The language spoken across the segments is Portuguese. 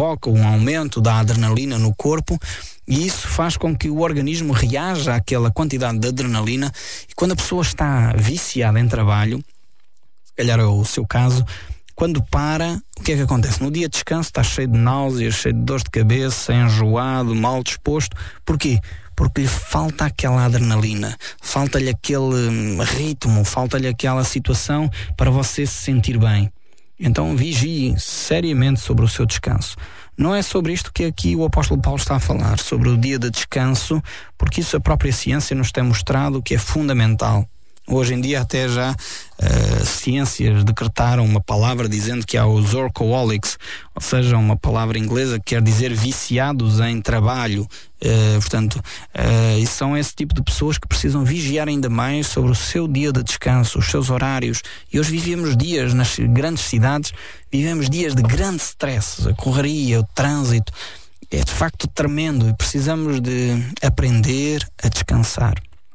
provoca um aumento da adrenalina no corpo, e isso faz com que o organismo reaja àquela quantidade de adrenalina, e quando a pessoa está viciada em trabalho, se calhar é o seu caso, quando para, o que é que acontece? No dia de descanso está cheio de náuseas, cheio de dores de cabeça, enjoado, mal disposto. Porquê? Porque lhe falta aquela adrenalina, falta-lhe aquele ritmo, falta-lhe aquela situação para você se sentir bem. Então vigie seriamente sobre o seu descanso. Não é sobre isto que aqui o apóstolo Paulo está a falar, sobre o dia de descanso, porque isso a própria ciência nos tem mostrado que é fundamental. Hoje em dia até já ciências decretaram uma palavra dizendo que há os workaholics, ou seja, uma palavra inglesa que quer dizer viciados em trabalho. E são esse tipo de pessoas que precisam vigiar ainda mais sobre o seu dia de descanso, os seus horários. E hoje vivemos dias nas grandes cidades, vivemos dias de grande stress, a correria, o trânsito. É de facto tremendo e precisamos de aprender a descansar.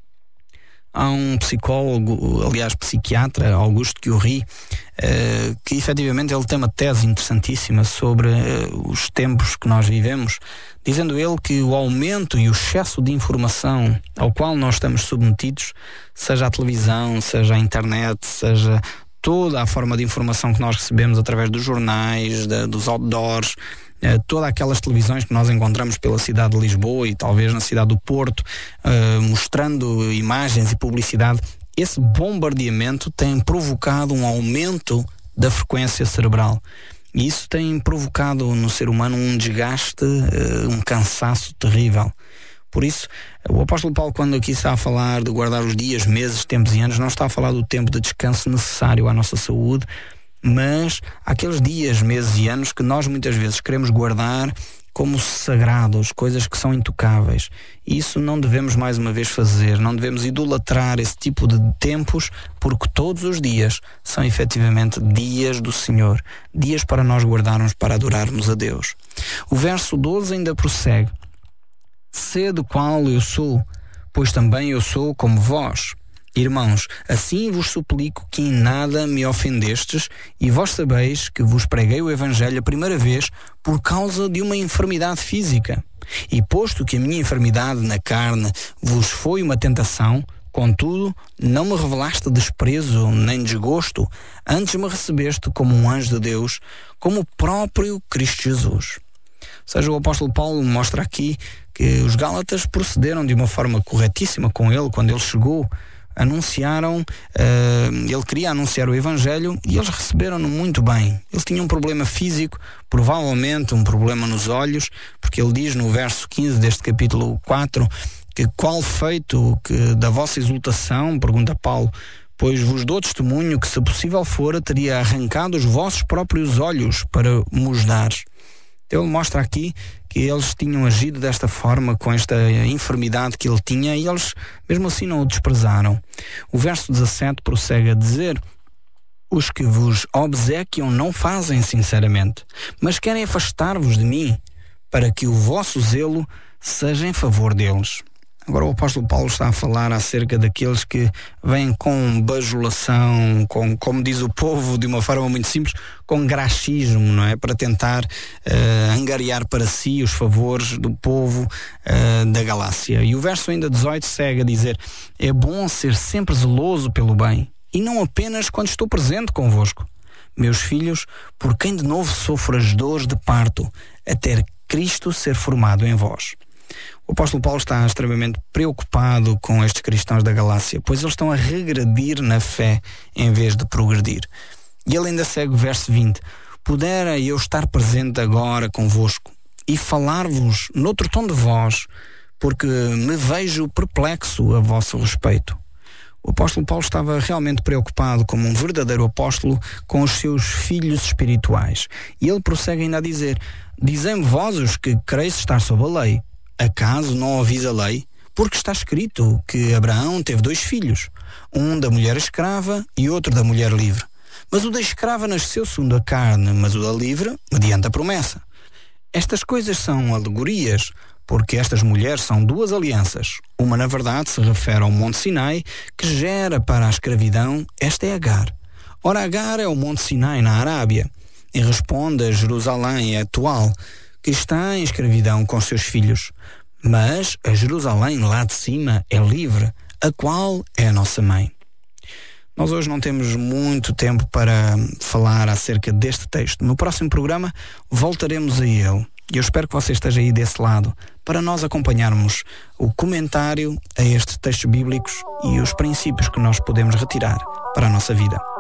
Há um psicólogo, aliás psiquiatra, Auguste Curie, que efetivamente ele tem uma tese interessantíssima sobre os tempos que nós vivemos, dizendo ele que o aumento e o excesso de informação ao qual nós estamos submetidos, seja a televisão, seja a internet, seja toda a forma de informação que nós recebemos através dos jornais, dos outdoors, todas aquelas televisões que nós encontramos pela cidade de Lisboa e talvez na cidade do Porto, mostrando imagens e publicidade, esse bombardeamento tem provocado um aumento da frequência cerebral. E isso tem provocado no ser humano um desgaste, um cansaço terrível. Por isso, o apóstolo Paulo, quando aqui está a falar de guardar os dias, meses, tempos e anos, não está a falar do tempo de descanso necessário à nossa saúde, mas aqueles dias, meses e anos que nós muitas vezes queremos guardar como sagrados, coisas que são intocáveis. E isso não devemos mais uma vez fazer, não devemos idolatrar esse tipo de tempos, porque todos os dias são efetivamente dias do Senhor, dias para nós guardarmos, para adorarmos a Deus. O verso 12 ainda prossegue: sede qual eu sou, pois também eu sou como vós. Irmãos, assim vos suplico que em nada me ofendestes, e vós sabeis que vos preguei o Evangelho a primeira vez por causa de uma enfermidade física. E posto que a minha enfermidade na carne vos foi uma tentação, contudo, não me revelaste desprezo nem desgosto, antes me recebeste como um anjo de Deus, como o próprio Cristo Jesus. Ou seja, o apóstolo Paulo mostra aqui que os Gálatas procederam de uma forma corretíssima com ele quando ele chegou. Ele queria anunciar o Evangelho e eles receberam-no muito bem. Ele tinha um problema físico, provavelmente um problema nos olhos, porque ele diz no verso 15 deste capítulo 4 que qual feito que da vossa exultação, pergunta Paulo, pois vos dou testemunho que se possível fora teria arrancado os vossos próprios olhos para vos dar. Então ele mostra aqui que eles tinham agido desta forma com esta enfermidade que ele tinha e eles mesmo assim não o desprezaram. O verso 17 prossegue a dizer: os que vos obsequiam não fazem sinceramente, mas querem afastar-vos de mim, para que o vosso zelo seja em favor deles. Agora o apóstolo Paulo está a falar acerca daqueles que vêm com bajulação, como diz o povo de uma forma muito simples, com graxismo, não é? Para tentar angariar para si os favores do povo da Galácia. E o verso ainda 18 segue a dizer: é bom ser sempre zeloso pelo bem, e não apenas quando estou presente convosco. Meus filhos, por quem de novo sofro as dores de parto, até Cristo ser formado em vós. O apóstolo Paulo está extremamente preocupado com estes cristãos da Galácia, pois eles estão a regredir na fé em vez de progredir. E ele ainda segue o verso 20: pudera eu estar presente agora convosco e falar-vos noutro tom de voz, porque me vejo perplexo a vosso respeito. O apóstolo Paulo estava realmente preocupado, como um verdadeiro apóstolo, com os seus filhos espirituais. E ele prossegue ainda a dizer: dizem-me vós os que quereis estar sob a lei, acaso não ouvis a lei? Porque está escrito que Abraão teve 2 filhos, um da mulher escrava e outro da mulher livre. Mas o da escrava nasceu segundo a carne, mas o da livre mediante a promessa. Estas coisas são alegorias, porque estas mulheres são 2 alianças. Uma, na verdade, se refere ao Monte Sinai, que gera para a escravidão. Esta é Agar. Ora, Agar é o Monte Sinai na Arábia, e responde a Jerusalém atual, que está em escravidão com seus filhos, mas a Jerusalém lá de cima é livre, a qual é a nossa mãe. Nós hoje não temos muito tempo para falar acerca deste texto. No próximo programa voltaremos a ele. E eu espero que você esteja aí desse lado para nós acompanharmos o comentário a estes textos bíblicos e os princípios que nós podemos retirar para a nossa vida.